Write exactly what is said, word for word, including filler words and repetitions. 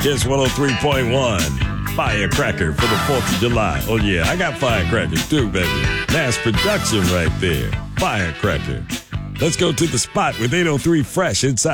Kiss one oh three point one. Firecracker for the fourth of July. Oh, yeah, I got firecrackers too, baby. Mass production right there. Firecracker. Let's go to the spot with eight oh three Fresh inside